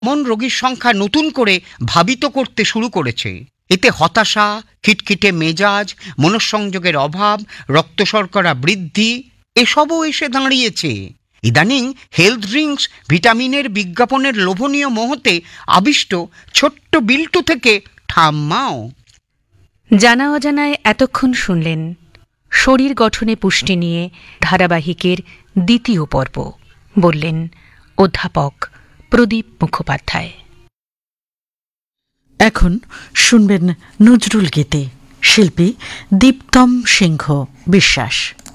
মন রোগীর সংখ্যা নতুন করে ভাবিত করতে শুরু করেছে। এতে হতাশা, খিটখিটে মেজাজ, মনঃসংযোগের অভাব, রক্ত শর্করা বৃদ্ধি এসবও এসে দাঁড়িয়েছে। ইদানিং হেলথ ড্রিঙ্কস ভিটামিনের বিজ্ঞাপনের লোভনীয় মোহতে আবিষ্ট ছোট্ট বিল্টু থেকে ঠাম্মাও। জানা অজানায় এতক্ষণ শুনলেন শরীর গঠনে পুষ্টি নিয়ে ধারাবাহিকের দ্বিতীয় পর্ব। বললেন অধ্যাপক প্রদীপ মুখোপাধ্যায়। এখন শুনবেন নজরুল গীতি, শিল্পী দীপ্তম সিংহ বিশ্বাস।